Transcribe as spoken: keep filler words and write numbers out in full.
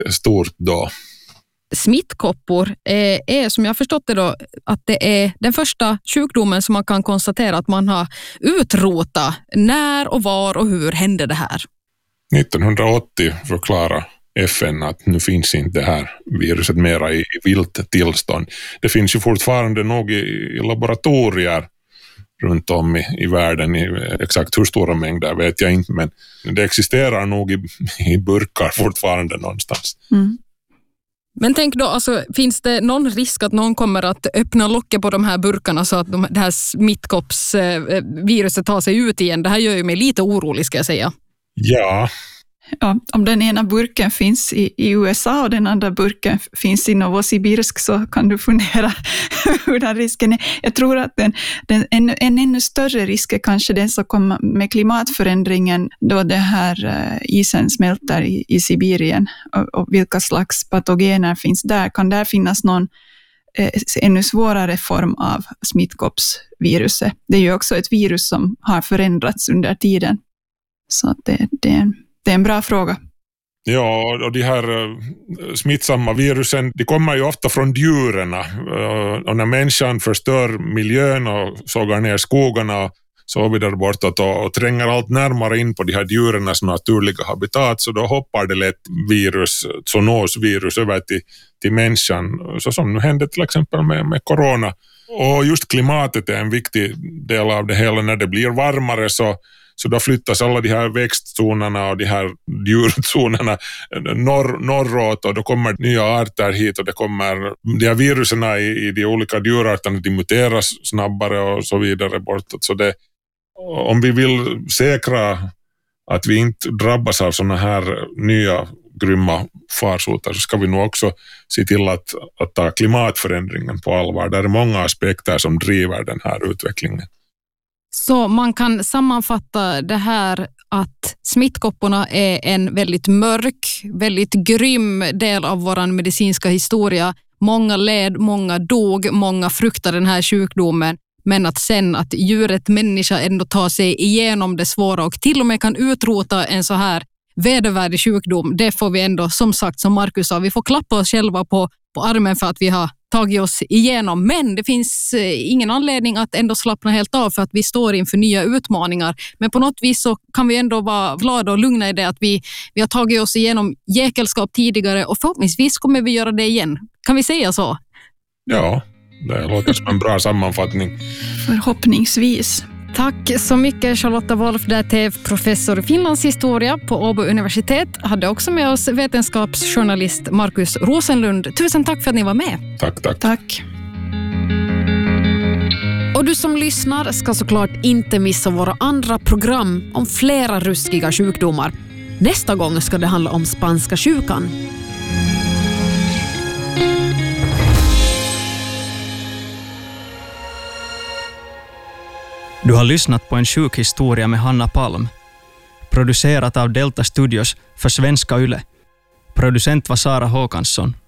stort då. Smittkoppor är, är som jag har förstått det då, att det är den första sjukdomen som man kan konstatera att man har utrotat. När och var och hur hände det här? nittonhundraåttio förklarade F N att nu finns inte det här viruset mera i vilt tillstånd. Det finns ju fortfarande nog i, i laboratorier runt om i, i världen. I, exakt hur stora mängder vet jag inte, men det existerar nog i, i burkar fortfarande någonstans. Mm. Men tänk då, alltså, finns det någon risk att någon kommer att öppna locket på de här burkarna så att de, det här smittkoppsviruset tar sig ut igen? Det här gör ju mig lite orolig, ska jag säga. Ja. Ja, om den ena burken finns i, i U S A och den andra burken finns i Novosibirsk, så kan du fundera hur den risken är. Jag tror att den, den, en, en ännu större risk är kanske den som kommer med klimatförändringen, då det här uh, isen smälter i, i Sibirien, och, och vilka slags patogener finns där. Kan där finnas någon eh, ännu svårare form av smittkoppsviruset? Det är ju också ett virus som har förändrats under tiden. Så att det, det är en Det är en bra fråga. Ja, och de här smittsamma virusen, de kommer ju ofta från djuren. Och när människan förstör miljön och sågar ner skogarna så vidare bortåt och, och tränger allt närmare in på de här djurens naturliga habitat, så då hoppar det lätt virus, zoonosvirus över till, till människan. Så som nu hände till exempel med, med corona. Och just klimatet är en viktig del av det hela. När det blir varmare så Så då flyttas alla de här växtzonerna och de här djurzonerna norr, norråt, och då kommer nya arter hit, och det kommer de här viruserna i, i de olika djurarterna, de muteras snabbare och så vidare bortåt. Så det, om vi vill säkra att vi inte drabbas av såna här nya grymma farsoter, så ska vi nog också se till att, att ta klimatförändringen på allvar. Det är många aspekter som driver den här utvecklingen. Så man kan sammanfatta det här att smittkopporna är en väldigt mörk, väldigt grym del av vår medicinska historia. Många led, många dog, många fruktade den här sjukdomen. Men att sen att djuret människa ändå tar sig igenom det svåra och till och med kan utrota en så här vedervärdig sjukdom, det får vi ändå, som sagt, som Markus sa, vi får klappa oss själva på, på armen för att vi har tagit oss igenom. Men det finns ingen anledning att ändå slappna helt av, för att vi står inför nya utmaningar. Men på något vis så kan vi ändå vara glada och lugna i det att vi, vi har tagit oss igenom jäkelskap tidigare, och förhoppningsvis kommer vi göra det igen. Kan vi säga så? Ja, det låter som en bra sammanfattning. Förhoppningsvis. Tack så mycket Charlotta Wolf, professor i Finlandshistoria på Åbo universitet. Hade också med oss vetenskapsjournalist Markus Rosenlund. Tusen tack för att ni var med. Tack, tack. Tack. Och du som lyssnar ska såklart inte missa våra andra program om flera ruskiga sjukdomar. Nästa gång ska det handla om spanska sjukan. Du har lyssnat på en sjukhistoria med Hanna Palm. Producerat av Delta Studios för Svenska Yle. Producent var Sara Håkansson.